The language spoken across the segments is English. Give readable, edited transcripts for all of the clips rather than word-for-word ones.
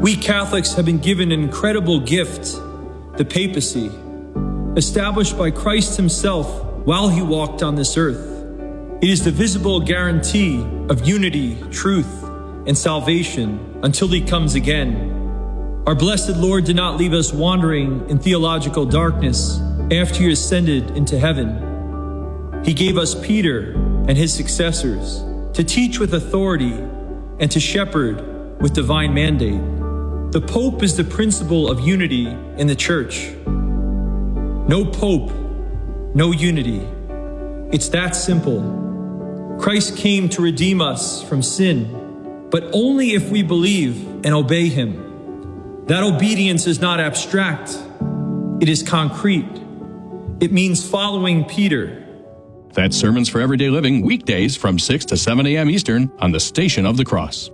We Catholics have been given an incredible gift, the papacy, established by Christ himself while he walked on this earth. It is the visible guarantee of unity, truth, and salvation until he comes again. Our blessed Lord did not leave us wandering in theological darkness after he ascended into heaven. He gave us Peter and his successors to teach with authority and to shepherd with divine mandate. The Pope is the principle of unity in the Church. No Pope, no unity. It's that simple. Christ came to redeem us from sin, but only if we believe and obey him. That obedience is not abstract. It is concrete. It means following Peter. That's Sermons for Everyday Living, weekdays from 6 to 7 a.m. Eastern on the Station of the Cross.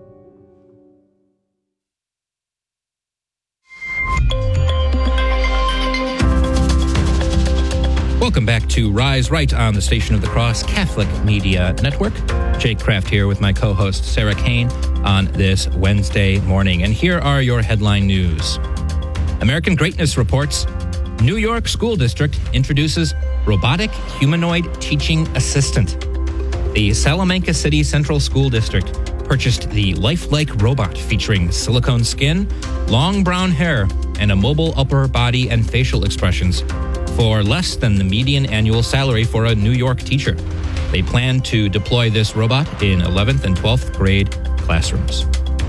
Welcome back to Rise Right on the Station of the Cross Catholic Media Network. Jake Kraft here with my co-host Sarah Kane on this Wednesday morning. And here are your headline news. American Greatness reports New York School District introduces robotic humanoid teaching assistant. The Salamanca City Central School District purchased the lifelike robot featuring silicone skin, long brown hair, and a mobile upper body and facial expressions for less than the median annual salary for a New York teacher. They plan to deploy this robot in 11th and 12th grade classrooms.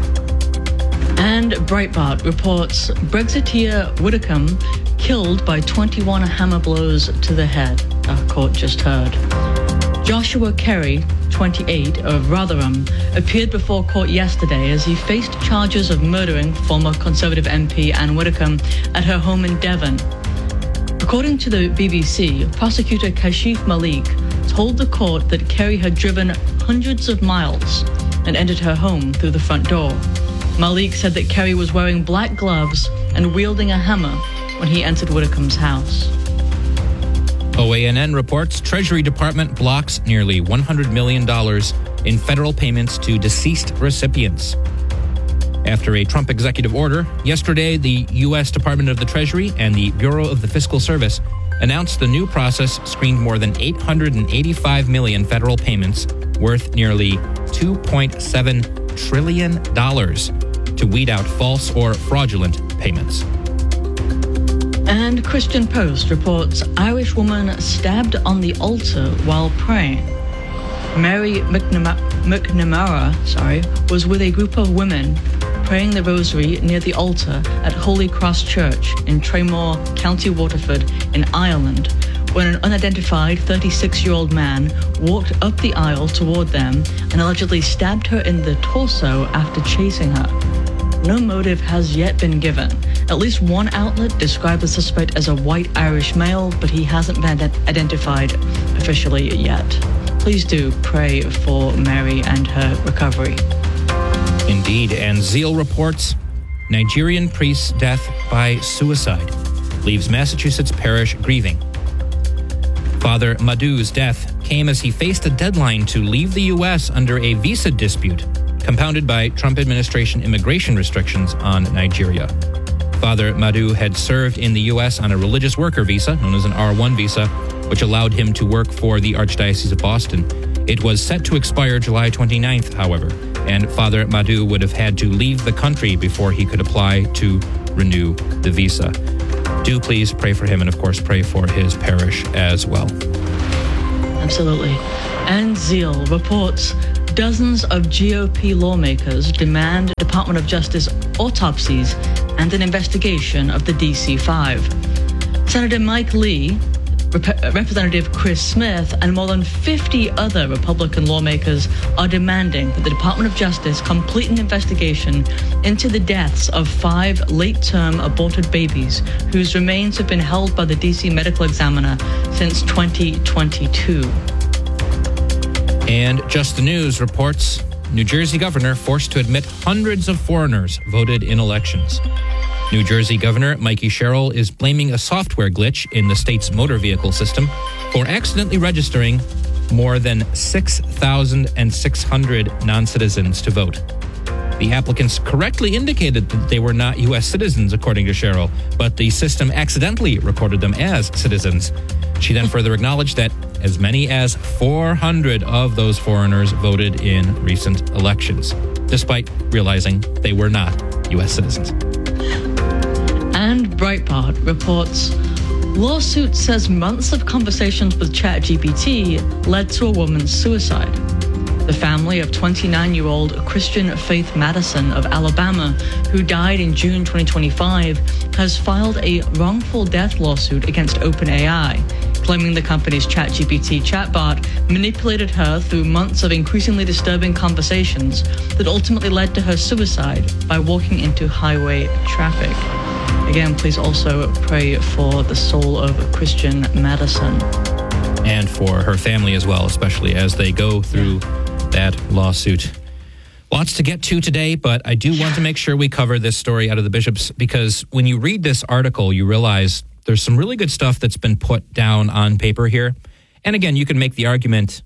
And Breitbart reports Brexiteer Widdecombe killed by 21 hammer blows to the head, our court just heard. Joshua Kerry, 28, of Rotherham, appeared before court yesterday as he faced charges of murdering former Conservative MP Anne Widdecombe at her home in Devon. According to the BBC, prosecutor Kashif Malik told the court that Kerry had driven hundreds of miles and entered her home through the front door. Malik said that Kerry was wearing black gloves and wielding a hammer when he entered Widdecombe's house. OANN reports Treasury Department blocks nearly $100 million in federal payments to deceased recipients. After a Trump executive order, yesterday the U.S. Department of the Treasury and the Bureau of the Fiscal Service announced the new process screened more than $885 million federal payments worth nearly $2.7 trillion to weed out false or fraudulent payments. And Christian Post reports Irish woman stabbed on the altar while praying. Mary McNamara, was with a group of women praying the rosary near the altar at Holy Cross Church in Tramore, County Waterford in Ireland, when an unidentified 36-year-old man walked up the aisle toward them and allegedly stabbed her in the torso after chasing her. No motive has yet been given. At least one outlet described the suspect as a white Irish male, but he hasn't been identified officially yet. Please do pray for Mary and her recovery. Indeed, and Zeal reports Nigerian priest's death by suicide leaves Massachusetts parish grieving. Father Madu's death came as he faced a deadline to leave the U.S. under a visa dispute compounded by Trump administration immigration restrictions on Nigeria. Father Madu had served in the U.S. on a religious worker visa, known as an R1 visa, which allowed him to work for the Archdiocese of Boston. It was set to expire July 29th, however, and Father Madu would have had to leave the country before he could apply to renew the visa. Do please pray for him and, of course, pray for his parish as well. Absolutely. And Zeal reports dozens of GOP lawmakers demand Department of Justice autopsies and an investigation of the DC-5. Senator Mike Lee, Representative Chris Smith, and more than 50 other Republican lawmakers are demanding that the Department of Justice complete an investigation into the deaths of 5 late-term aborted babies whose remains have been held by the D.C. medical examiner since 2022. And Just the News reports New Jersey governor forced to admit hundreds of foreigners voted in elections. New Jersey Governor Mikey Sherrill is blaming a software glitch in the state's motor vehicle system for accidentally registering more than 6,600 non-citizens to vote. The applicants correctly indicated that they were not U.S. citizens, according to Cheryl, but the system accidentally recorded them as citizens. She then further acknowledged that as many as 400 of those foreigners voted in recent elections, despite realizing they were not U.S. citizens. And Breitbart reports, lawsuit says months of conversations with ChatGPT led to a woman's suicide. The family of 29-year-old Christian Faith Madison of Alabama, who died in June 2025, has filed a wrongful death lawsuit against OpenAI, claiming the company's ChatGPT chatbot manipulated her through months of increasingly disturbing conversations that ultimately led to her suicide by walking into highway traffic. Again, please also pray for the soul of Christian Madison. And for her family as well, especially as they go through that lawsuit. Lots to get to today, but I do want to make sure we cover this story out of the bishops, because when you read this article, you realize there's some really good stuff that's been put down on paper here. And again, you can make the argument,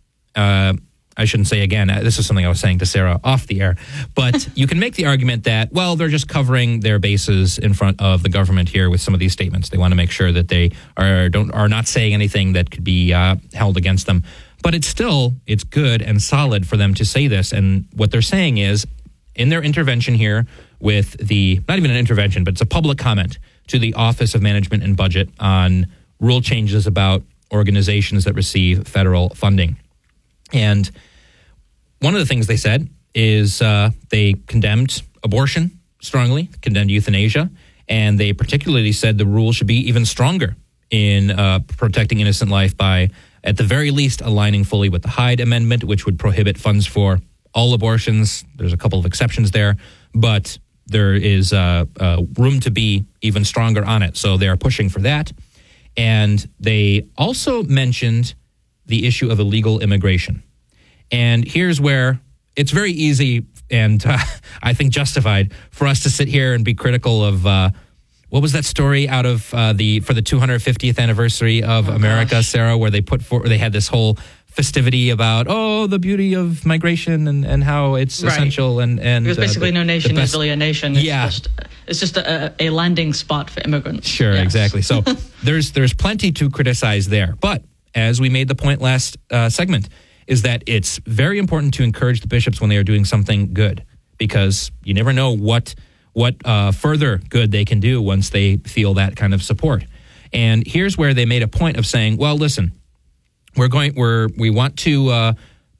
I shouldn't say again, this is something I was saying to Sarah off the air, but you can make the argument that, well, they're just covering their bases in front of the government here with some of these statements. They want to make sure that they are not saying anything that could be held against them. But it's good and solid for them to say this. And what they're saying is, in their intervention here with not even an intervention, but it's a public comment to the Office of Management and Budget on rule changes about organizations that receive federal funding. And one of the things they said is they condemned abortion strongly, condemned euthanasia, and they particularly said the rule should be even stronger in protecting innocent life by, at the very least, aligning fully with the Hyde Amendment, which would prohibit funds for all abortions. There's a couple of exceptions there, but there is room to be even stronger on it. So they are pushing for that. And they also mentioned the issue of illegal immigration. And here's where it's very easy and I think justified for us to sit here and be critical of what was that story out of for the 250th anniversary of America, gosh, Sarah, where they had this whole festivity about the beauty of migration and how it's essential and because basically no nation is really a nation. It's just a landing spot for immigrants. Sure, yes. Exactly. So there's plenty to criticize there, but as we made the point last segment, is that it's very important to encourage the bishops when they are doing something good, because you never know what further good they can do once they feel that kind of support. And here's where they made a point of saying, well, listen, we want to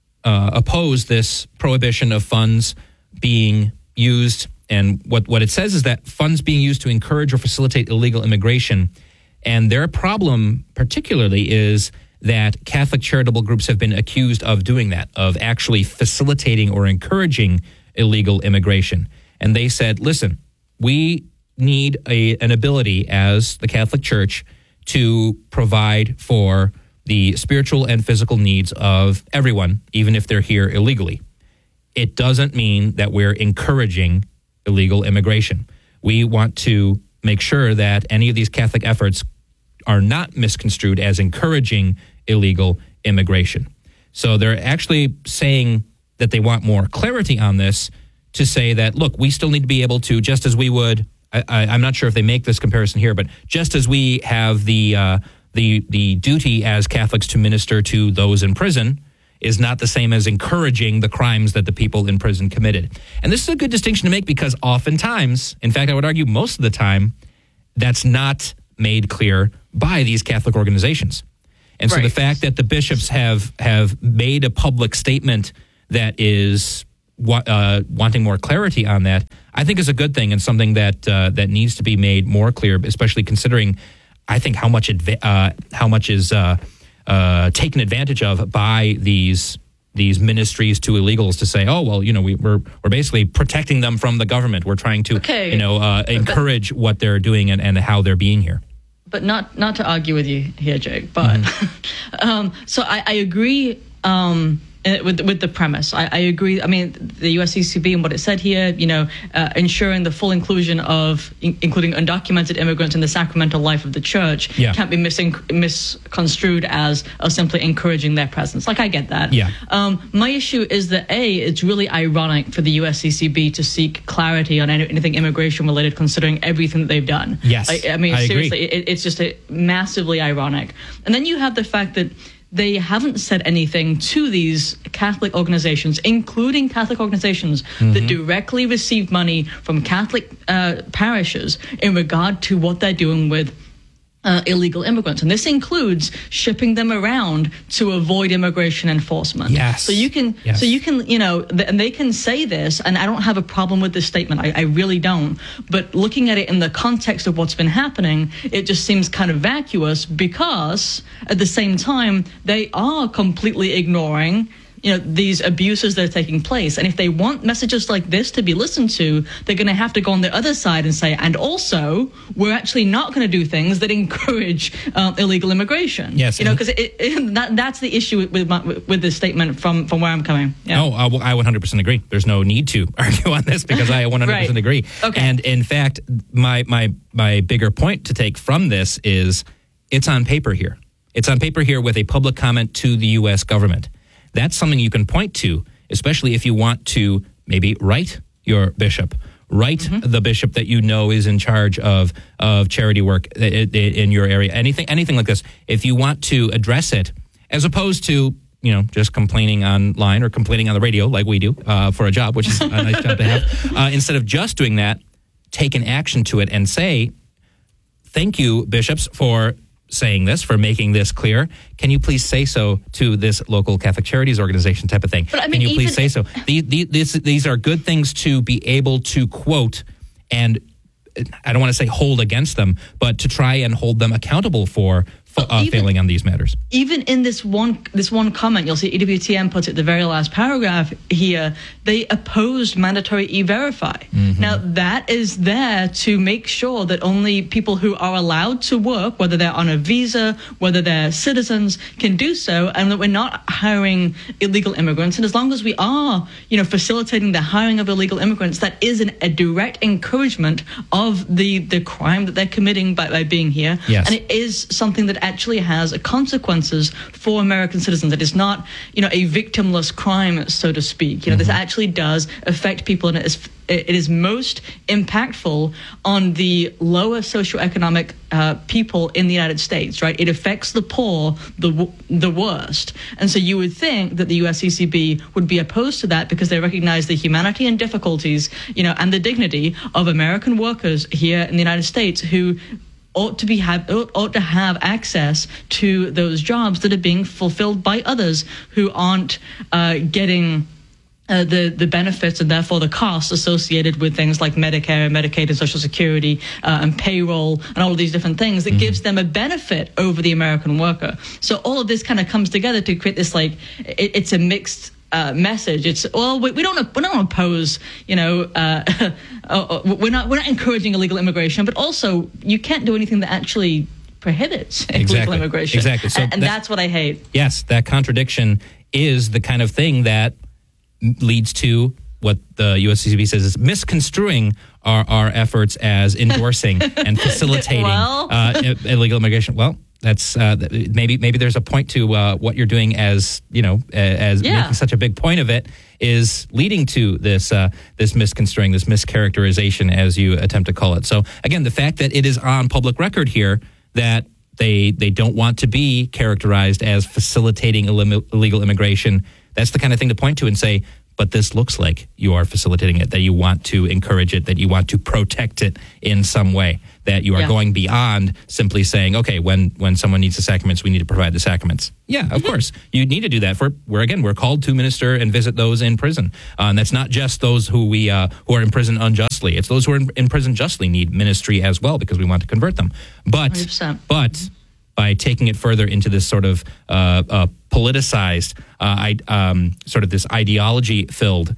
oppose this prohibition of funds being used. And what it says is that funds being used to encourage or facilitate illegal immigration. And their problem particularly is that Catholic charitable groups have been accused of doing that, of actually facilitating or encouraging illegal immigration. And they said, listen, we need an ability as the Catholic Church to provide for the spiritual and physical needs of everyone, even if they're here illegally. It doesn't mean that we're encouraging illegal immigration. We want to make sure that any of these Catholic efforts are not misconstrued as encouraging illegal immigration. So they're actually saying that they want more clarity on this, to say that, look, we still need to be able to, just as we would, I'm not sure if they make this comparison here, but just as we have the duty as Catholics to minister to those in prison is not the same as encouraging the crimes that the people in prison committed. And this is a good distinction to make, because oftentimes, in fact, I would argue most of the time, that's not made clear by these Catholic organizations. And so the fact that the bishops have made a public statement that is wanting more clarity on that, I think is a good thing, and something that needs to be made more clear, especially considering, I think, how much is taken advantage of by these ministries to illegals, to say, oh, well, we're basically protecting them from the government. We're trying to encourage what they're doing and how they're being here. But not to argue with you here, Jake, but so I agree with the premise. I agree. I mean, the USCCB and what it said here, ensuring the full inclusion of including undocumented immigrants in the sacramental life of the church can't be misconstrued as simply encouraging their presence. Like, I get that. Yeah. My issue is that it's really ironic for the USCCB to seek clarity on anything immigration related, considering everything that they've done. Yes. I mean, seriously, agree. It's just massively ironic. And then you have the fact that they haven't said anything to these Catholic organizations, including Catholic organizations that directly receive money from Catholic parishes in regard to what they're doing with illegal immigrants. And this includes shipping them around to avoid immigration enforcement. Yes. So you can, and they can say this, and I don't have a problem with this statement. I really don't. But looking at it in the context of what's been happening, it just seems kind of vacuous, because at the same time, they are completely ignoring these abuses that are taking place. And if they want messages like this to be listened to, they're going to have to go on the other side and say, and also, we're actually not going to do things that encourage illegal immigration. Yes. Because that's the issue with this statement from where I'm coming. Yeah. No, I 100% agree. There's no need to argue on this, because I 100% agree. Okay. And in fact, my bigger point to take from this is it's on paper here. It's on paper here with a public comment to the U.S. government. That's something you can point to, especially if you want to maybe write your bishop, write the bishop that is in charge of charity work in your area, anything like this. If you want to address it, as opposed to just complaining online or complaining on the radio like we do for a job, which is a nice job to have, instead of just doing that, take an action to it and say, thank you, bishops, for saying this, for making this clear. Can you please say so to this local Catholic Charities organization type of thing? But, Can you please say so? These are good things to be able to quote, and I don't want to say hold against them, but to try and hold them accountable for failing on these matters. Even in this one comment, you'll see EWTN puts it the very last paragraph here, they opposed mandatory E-Verify. Now, that is there to make sure that only people who are allowed to work, whether they're on a visa, whether they're citizens, can do so, and that we're not hiring illegal immigrants. And as long as we are, facilitating the hiring of illegal immigrants, that is a direct encouragement of the crime that they're committing by being here. Yes. And it is something that actually has consequences for American citizens. It is not, a victimless crime, so to speak. This actually does affect people, and it is most impactful on the lower socioeconomic people in the United States, right? It affects the poor the worst. And so you would think that the USCCB would be opposed to that, because they recognize the humanity and difficulties, and the dignity of American workers here in the United States who ought to have access to those jobs that are being fulfilled by others who aren't getting the benefits and therefore the costs associated with things like Medicare, Medicaid, and Social Security, and payroll, and all of these different things that gives them a benefit over the American worker. So all of this kind of comes together to create this, it's a mixed message. It's we don't oppose, we're not encouraging illegal immigration, but also you can't do anything that actually prohibits illegal immigration. Exactly. So and that's what I hate. Yes, that contradiction is the kind of thing that leads to what the USCCB says is misconstruing our efforts as endorsing and facilitating illegal immigration. Well, that's maybe there's a point to what you're doing as making such a big point of it is leading to this misconstruing, this mischaracterization, as you attempt to call it. So again, the fact that it is on public record here that they don't want to be characterized as facilitating illegal immigration, that's the kind of thing to point to and say, but this looks like you are facilitating it, that you want to encourage it, that you want to protect it in some way, that you are going beyond simply saying, okay, when someone needs the sacraments, we need to provide the sacraments. Yeah, of course. You need to do that. We're called to minister and visit those in prison. And that's not just those who are in prison unjustly. It's those who are in prison justly need ministry as well, because we want to convert them. But 100%. But by taking it further into this sort of politicized, sort of this ideology-filled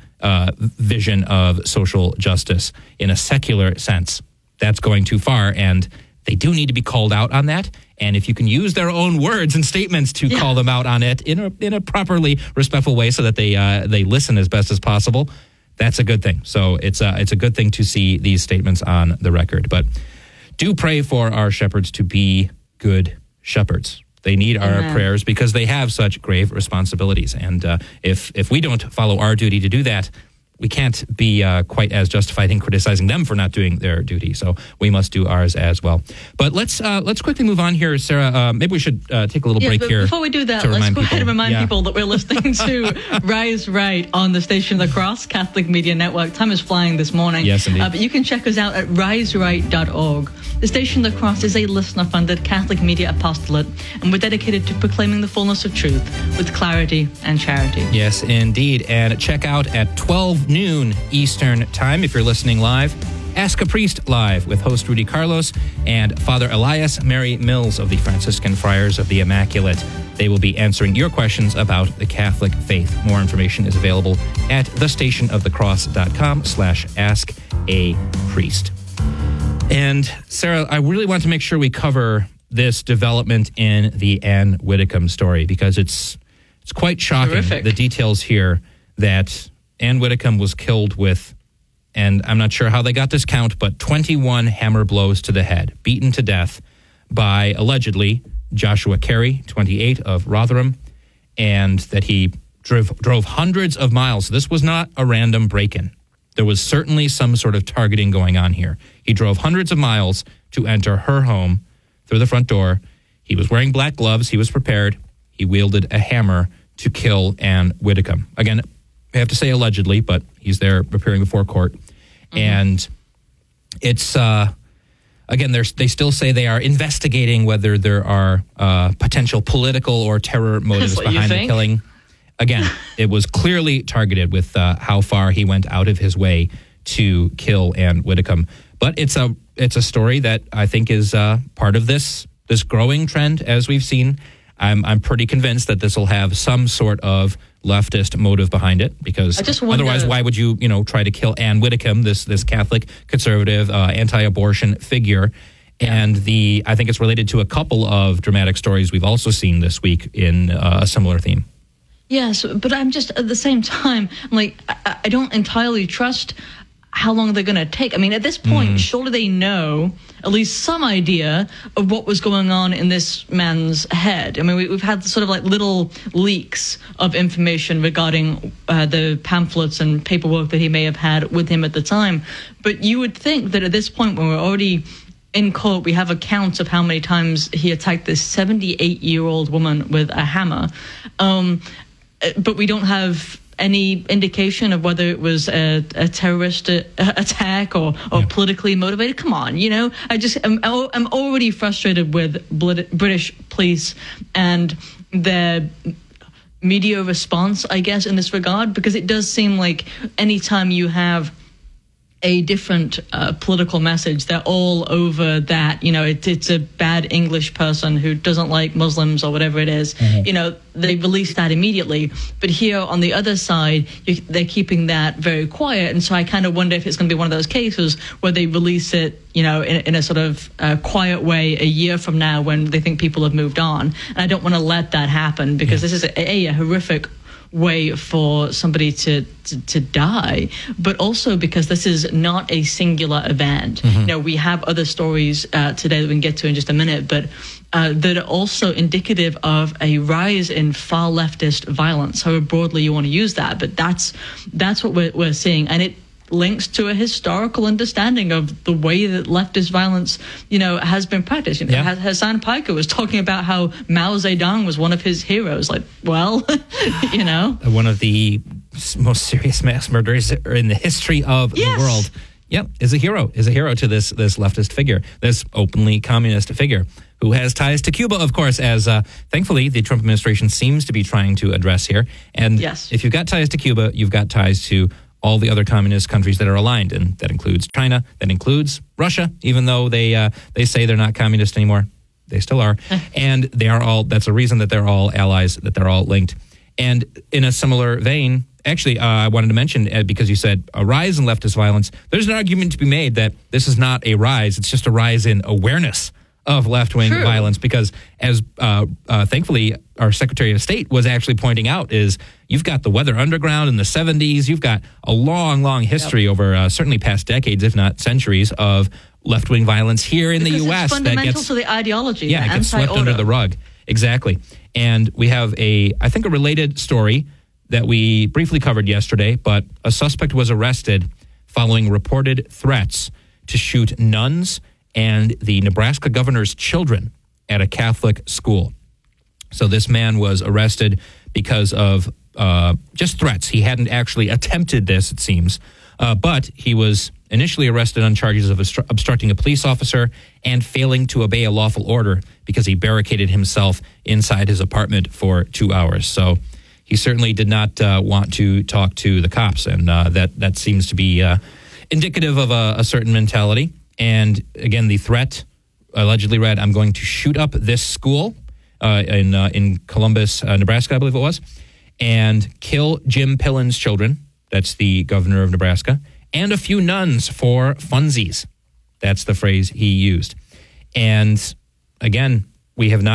vision of social justice in a secular sense, that's going too far. And they do need to be called out on that. And if you can use their own words and statements to call them out on it in a properly respectful way so that they listen as best as possible, that's a good thing. So it's a good thing to see these statements on the record. But do pray for our shepherds to be good shepherds. They need our prayers because they have such grave responsibilities. And if we don't follow our duty to do that, we can't be quite as justified in criticizing them for not doing their duty. So we must do ours as well. But let's quickly move on here, Sarah. Maybe we should take a little break here. Before we do that, let's go ahead and remind people that we're listening to Rise Right on the Station of the Cross, Catholic Media Network. Time is flying this morning. Yes, indeed. But you can check us out at riseright.org. The Station of the Cross is a listener-funded Catholic media apostolate, and we're dedicated to proclaiming the fullness of truth with clarity and charity. Yes, indeed. And check out at 12 noon Eastern Time, if you're listening live, Ask a Priest Live with host Rudy Carlos and Father Elias Mary Mills of the Franciscan Friars of the Immaculate. They will be answering your questions about the Catholic faith. More information is available at thestationofthecross.com/askapriest. And Sarah, I really want to make sure we cover this development in the Ann Widdecombe story because it's quite shocking. Horrific. The details here that Ann Widdecombe was killed with, and I'm not sure how they got this count, but 21 hammer blows to the head, beaten to death by, allegedly, Joshua Carey, 28, of Rotherham, and that he drove hundreds of miles. This was not a random break-in. There was certainly some sort of targeting going on here. He drove hundreds of miles to enter her home through the front door. He was wearing black gloves. He was prepared. He wielded a hammer to kill Ann Widdecombe. Again, I have to say allegedly, but he's there appearing before court. Mm-hmm. And it's, again, they still say they are investigating whether there are potential political or terror motives behind the killing. Again, it was clearly targeted with how far he went out of his way to kill Ann Widdecombe. But it's a story that I think is part of this growing trend, as we've seen. I'm pretty convinced that this will have some sort of leftist motive behind it, because otherwise, why would you try to kill Ann Widdecombe, this Catholic, conservative, anti-abortion figure? And I think it's related to a couple of dramatic stories we've also seen this week in a similar theme. Yes, but I'm just, at the same time, I don't entirely trust how long they're going to take. I mean, at this point, surely they know at least some idea of what was going on in this man's head. I mean, we've had sort of little leaks of information regarding the pamphlets and paperwork that he may have had with him at the time. But you would think that at this point, when we're already in court, we have accounts of how many times he attacked this 78-year-old woman with a hammer. But we don't have any indication of whether it was a terrorist attack or politically motivated. Come on, I'm already frustrated with British police and their media response, I guess, in this regard, because it does seem like anytime you have a different political message, they're all over that. It's a bad English person who doesn't like Muslims or whatever it is. Mm-hmm. They release that immediately. But here on the other side, they're keeping that very quiet. And so I kind of wonder if it's going to be one of those cases where they release it, in a sort of quiet way a year from now when they think people have moved on. And I don't want to let that happen, because this is a horrific way for somebody to die, but also because this is not a singular event. Mm-hmm. We have other stories today that we can get to in just a minute, but that are also indicative of a rise in far leftist violence, however broadly you want to use that. But that's what we're seeing, and it links to a historical understanding of the way that leftist violence, has been practiced. Hassan Piker was talking about how Mao Zedong was one of his heroes. One of the most serious mass murderers in the history of the world. Yep, is a hero to this leftist figure, this openly communist figure who has ties to Cuba, of course, as thankfully the Trump administration seems to be trying to address here. And if you've got ties to Cuba, you've got ties to all the other communist countries that are aligned, and that includes China, that includes Russia, even though they say they're not communist anymore. They still are. And they are all, that's a reason that they're all allies, that they're all linked. And in a similar vein, actually, I wanted to mention, because you said a rise in leftist violence, there's an argument to be made that this is not a rise. It's just a rise in awareness of left-wing violence, because as thankfully our Secretary of State was actually pointing out, is you've got the Weather Underground in the 70s. You've got a long, long history over certainly past decades, if not centuries, of left-wing violence here in the U.S. It's fundamental to the ideology. Yeah, it gets swept under the rug. Exactly. And we have I think a related story that we briefly covered yesterday, but a suspect was arrested following reported threats to shoot nuns and the Nebraska governor's children at a Catholic school. So this man was arrested because of just threats. He hadn't actually attempted this, it seems, but he was initially arrested on charges of obstructing a police officer and failing to obey a lawful order because he barricaded himself inside his apartment for 2 hours. So he certainly did not want to talk to the cops, and that seems to be indicative of a certain mentality. And again, the threat allegedly read, "I'm going to shoot up this school in Columbus, Nebraska, I believe it was, and kill Jim Pillen's children." That's the governor of Nebraska. "And a few nuns for funsies." That's the phrase he used. And again, we have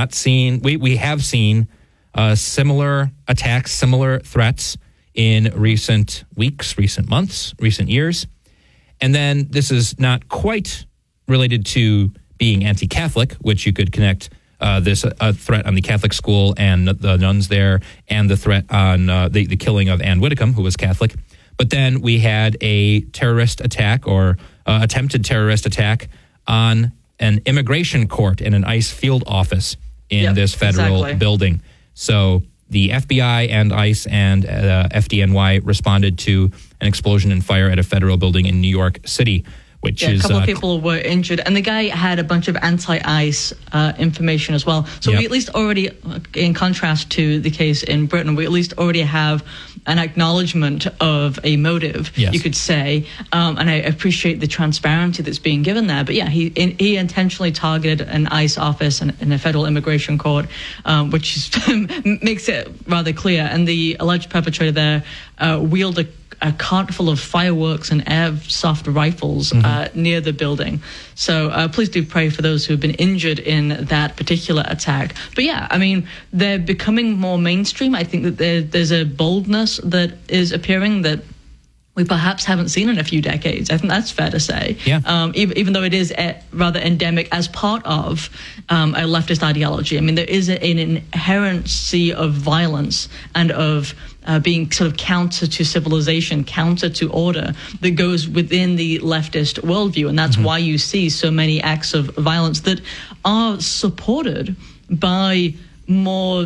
seen similar attacks, similar threats in recent weeks, recent months, recent years. And then this is not quite related to being anti-Catholic, which you could connect this threat on the Catholic school and the nuns there, and the threat on the killing of Ann Whitcomb, who was Catholic. But then we had a terrorist attack, or attempted terrorist attack, on an immigration court and an ICE field office in this federal building. So the FBI and ICE and FDNY responded to an explosion and fire at a federal building in New York City, which is... a couple of people were injured, and the guy had a bunch of anti-ICE information as well. So we at least already, in contrast to the case in Britain, we at least already have an acknowledgement of a motive, you could say, and I appreciate the transparency that's being given there. But yeah, he intentionally targeted an ICE office and a federal immigration court, which makes it rather clear. And the alleged perpetrator there wielded a cart full of fireworks and airsoft rifles near the building. So please do pray for those who have been injured in that particular attack. But yeah, I mean, they're becoming more mainstream. I think that there's a boldness that is appearing that we perhaps haven't seen in a few decades. I think that's fair to say. Yeah. Even though it is rather endemic as part of a leftist ideology. I mean, there is an inherency of violence and of being sort of counter to civilization, counter to order, that goes within the leftist worldview. And that's why you see so many acts of violence that are supported by more...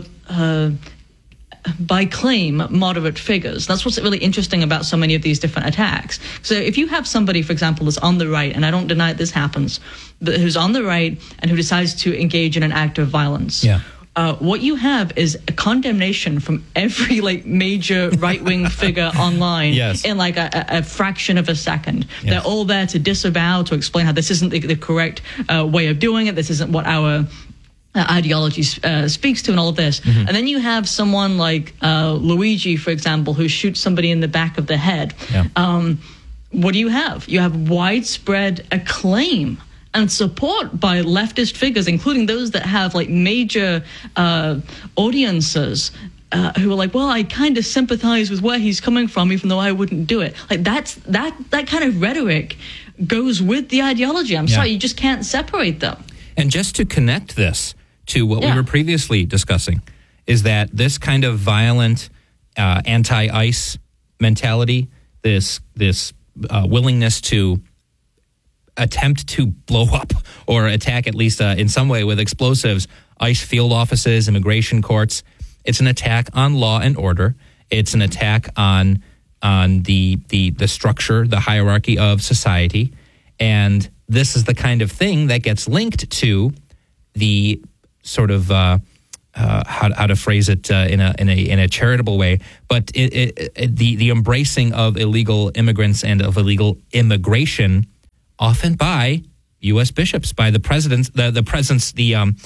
by claim, moderate figures. That's what's really interesting about so many of these different attacks. So if you have somebody, for example, that's on the right, and I don't deny this happens, but who's on the right and who decides to engage in an act of violence, what you have is a condemnation from every major right-wing figure online in a fraction of a second. They're all there to disavow, to explain how this isn't the correct way of doing it. This isn't what our ideology speaks to, and all of this. And then you have someone like Luigi, for example, who shoots somebody in the back of the head. What do you have? You have widespread acclaim and support by leftist figures, including those that have major audiences who are well, I kind of sympathize with where he's coming from, even though I wouldn't do it. That kind of rhetoric goes with the ideology. I'm sorry, you just can't separate them. And just to connect this to what we were previously discussing, is that this kind of violent anti-ICE mentality, this willingness to attempt to blow up or attack, at least in some way with explosives, ICE field offices, immigration courts, it's an attack on law and order. It's an attack on the structure, the hierarchy of society. And this is the kind of thing that gets linked to the sort of how to phrase it in a charitable way, but the embracing of illegal immigrants and of illegal immigration, often by U.S. bishops, by the presidents, the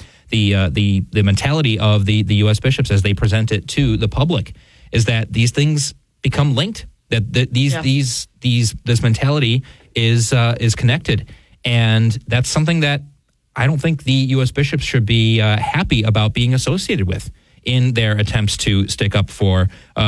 mentality of the U.S. bishops as they present it to the public, is that these things become linked. That this mentality is connected, and that's something that I don't think the U.S. bishops should be happy about being associated with in their attempts to stick up for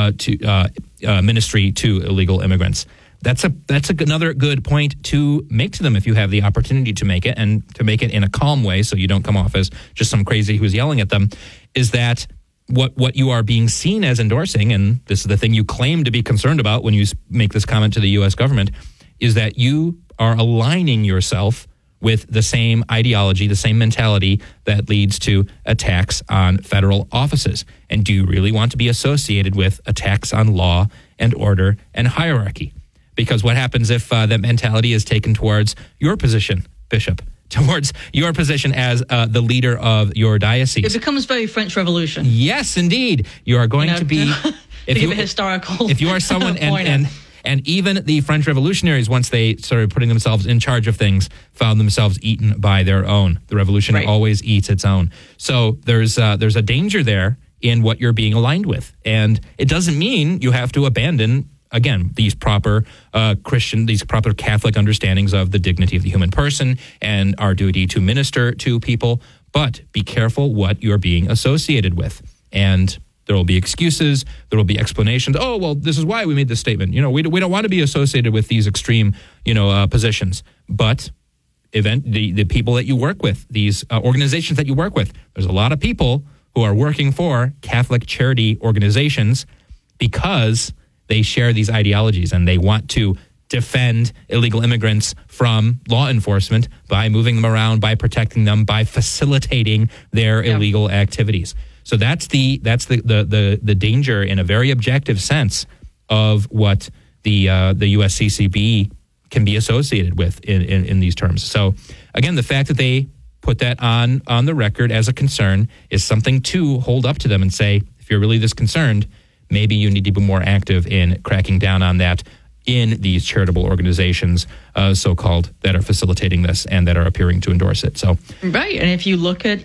ministry to illegal immigrants. That's another good point to make to them if you have the opportunity to make it, and to make it in a calm way so you don't come off as just some crazy who's yelling at them, is that what you are being seen as endorsing, and this is the thing you claim to be concerned about when you make this comment to the U.S. government, is that you are aligning yourself with the same ideology, the same mentality that leads to attacks on federal offices. And do you really want to be associated with attacks on law and order and hierarchy? Because what happens if that mentality is taken towards your position, Bishop, towards your position as the leader of your diocese? It becomes very French Revolution. Yes, indeed. You are going to be... If you are someone... And even the French revolutionaries, once they started putting themselves in charge of things, found themselves eaten by their own. The revolution always eats its own. So there's a danger there in what you're being aligned with. And it doesn't mean you have to abandon, again, these proper these proper Catholic understandings of the dignity of the human person and our duty to minister to people. But be careful what you're being associated with. And there will be excuses. There will be explanations. Oh, well, this is why we made this statement. We don't want to be associated with these extreme, positions. But the people that you work with, these organizations that you work with, there's a lot of people who are working for Catholic charity organizations because they share these ideologies and they want to defend illegal immigrants from law enforcement by moving them around, by protecting them, by facilitating their illegal activities. So that's the danger in a very objective sense of what the USCCB can be associated with in these terms. So again, the fact that they put that on the record as a concern is something to hold up to them and say, if you're really this concerned, maybe you need to be more active in cracking down on that in these charitable organizations, so-called, that are facilitating this and that are appearing to endorse it. So right, and if you look at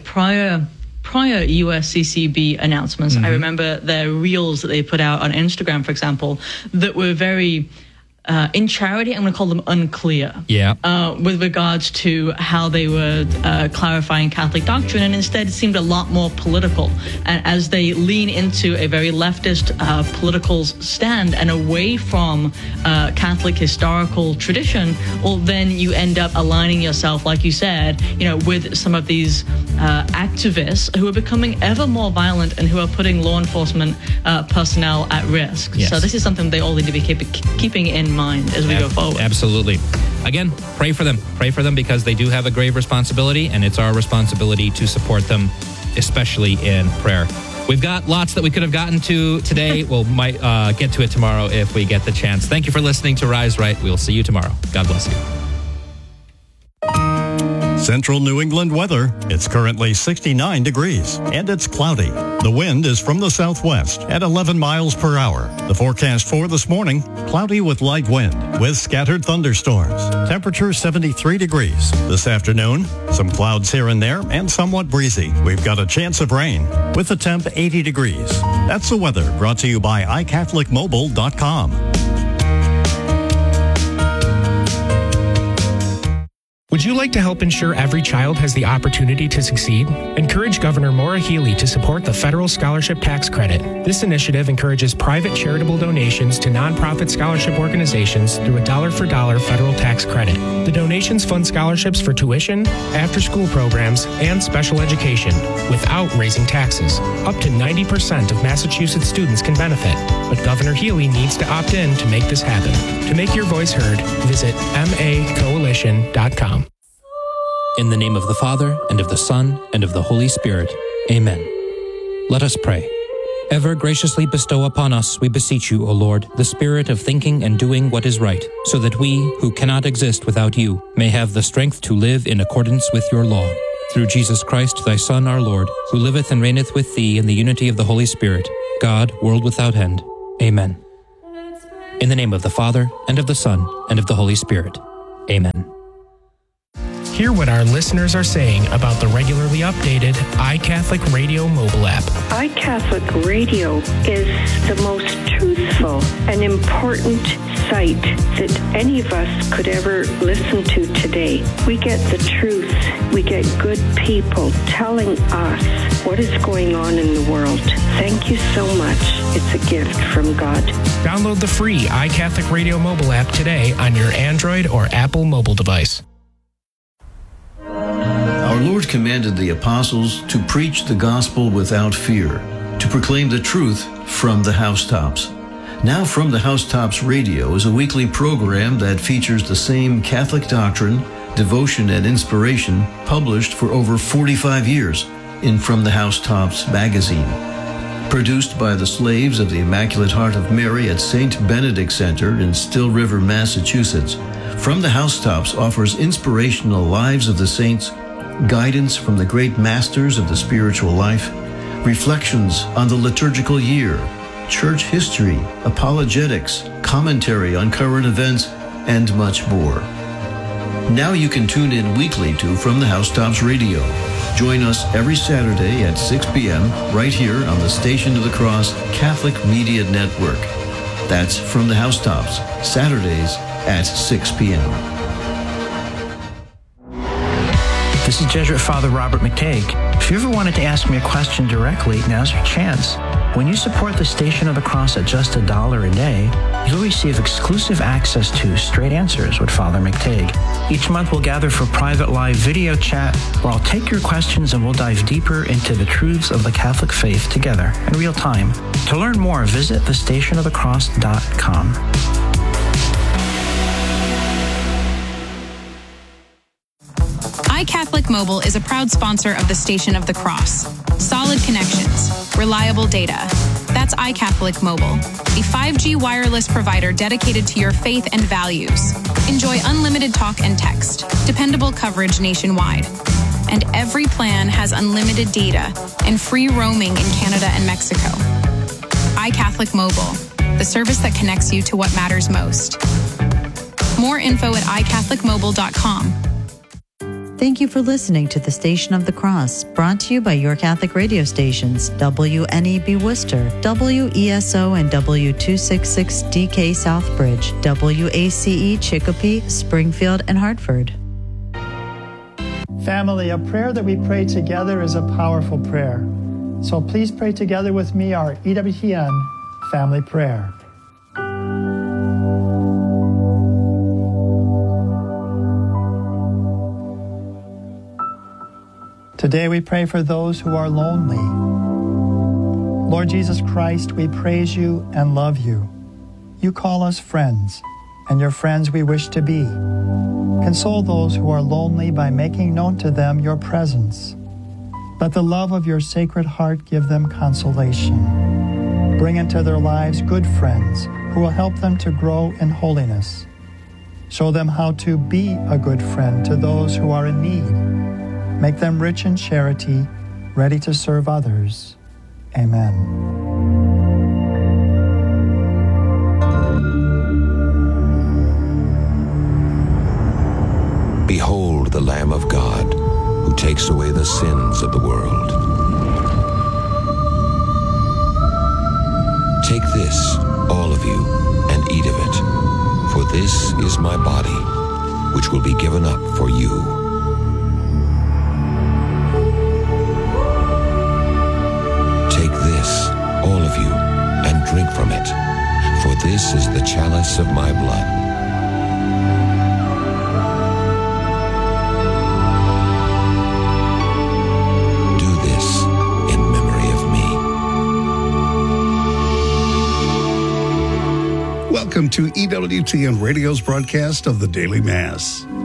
prior USCCB announcements, I remember their reels that they put out on Instagram, for example, that were very, in charity, I'm going to call them unclear. With regards to how they were clarifying Catholic doctrine, and instead it seemed a lot more political. And as they lean into a very leftist political stand and away from Catholic historical tradition, well, then you end up aligning yourself, like you said, with some of these activists who are becoming ever more violent and who are putting law enforcement personnel at risk. Yes. So this is something they all need to be keeping in mind as we go forward. Absolutely. Again, pray for them. Pray for them because they do have a grave responsibility, and it's our responsibility to support them, especially in prayer. We've got lots that we could have gotten to today. We'll might get to it tomorrow if we get the chance. Thank you for listening to Rise Right. We'll see you tomorrow. God bless you. Central New England weather. It's currently 69 degrees and it's cloudy. The wind is from the southwest at 11 miles per hour. The forecast for this morning, cloudy with light wind with scattered thunderstorms. Temperature 73 degrees. This afternoon, some clouds here and there and somewhat breezy. We've got a chance of rain with a temp 80 degrees. That's the weather brought to you by iCatholicMobile.com. Would you like to help ensure every child has the opportunity to succeed? Encourage Governor Maura Healey to support the Federal Scholarship Tax Credit. This initiative encourages private charitable donations to nonprofit scholarship organizations through a dollar-for-dollar federal tax credit. The donations fund scholarships for tuition, after-school programs, and special education without raising taxes. Up to 90% of Massachusetts students can benefit, but Governor Healey needs to opt in to make this happen. To make your voice heard, visit macoalition.com. In the name of the Father, and of the Son, and of the Holy Spirit. Amen. Let us pray. Ever graciously bestow upon us, we beseech you, O Lord, the spirit of thinking and doing what is right, so that we, who cannot exist without you, may have the strength to live in accordance with your law. Through Jesus Christ, thy Son, our Lord, who liveth and reigneth with thee in the unity of the Holy Spirit, God, world without end. Amen. In the name of the Father, and of the Son, and of the Holy Spirit. Amen. Hear what our listeners are saying about the regularly updated iCatholic Radio mobile app. iCatholic Radio is the most truthful and important site that any of us could ever listen to today. We get the truth. We get good people telling us what is going on in the world. Thank you so much. It's a gift from God. Download the free iCatholic Radio mobile app today on your Android or Apple mobile device. Our Lord commanded the apostles to preach the gospel without fear, to proclaim the truth from the housetops. Now From the Housetops Radio is a weekly program that features the same Catholic doctrine, devotion, and inspiration published for over 45 years in From the Housetops magazine. Produced by the slaves of the Immaculate Heart of Mary at St. Benedict Center in Still River, Massachusetts, From the Housetops offers inspirational lives of the saints, guidance from the great masters of the spiritual life, reflections on the liturgical year, church history, apologetics, commentary on current events, and much more. Now you can tune in weekly to From the Housetops Radio. Join us every Saturday at 6 p.m. right here on the Station of the Cross Catholic Media Network. That's From the Housetops, Saturdays at 6 p.m. This is Jesuit Father Robert McTague. If you ever wanted to ask me a question directly, now's your chance. When you support the Station of the Cross at just $1 a day, you'll receive exclusive access to Straight Answers with Father McTague. Each month we'll gather for private live video chat where I'll take your questions and we'll dive deeper into the truths of the Catholic faith together in real time. To learn more, visit thestationofthecross.com. iCatholic Mobile is a proud sponsor of the Station of the Cross. Solid connections, reliable data. That's iCatholic Mobile, a 5G wireless provider dedicated to your faith and values. Enjoy unlimited talk and text, dependable coverage nationwide. And every plan has unlimited data and free roaming in Canada and Mexico. iCatholic Mobile, the service that connects you to what matters most. More info at iCatholicMobile.com. Thank you for listening to the Station of the Cross, brought to you by your Catholic radio stations, WNEB Worcester, WESO and W266DK Southbridge, WACE Chicopee, Springfield, and Hartford. Family, a prayer that we pray together is a powerful prayer. So please pray together with me our EWTN family prayer. Today we pray for those who are lonely. Lord Jesus Christ, we praise you and love you. You call us friends, and your friends we wish to be. Console those who are lonely by making known to them your presence. Let the love of your Sacred Heart give them consolation. Bring into their lives good friends who will help them to grow in holiness. Show them how to be a good friend to those who are in need. Make them rich in charity, ready to serve others. Amen. Behold the Lamb of God, who takes away the sins of the world. Take this, all of you, and eat of it, for this is my body, which will be given up for you. Take this, all of you, and drink from it, for this is the chalice of my blood. Do this in memory of me. Welcome to EWTN Radio's broadcast of the Daily Mass.